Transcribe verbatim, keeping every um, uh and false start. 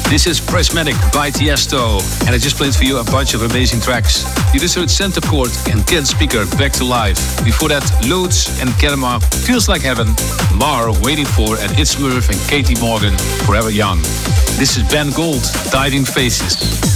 This is Prismatic by Tiesto, and I just played for you a bunch of amazing tracks. You just heard Center Court and Ken Speaker, Back to Life. Before that, Loads and Kenema, Feels Like Heaven, Mar, Waiting For, and It's Smurf and Katie Morgan, Forever Young. This is Ben Gold, Diving Faces.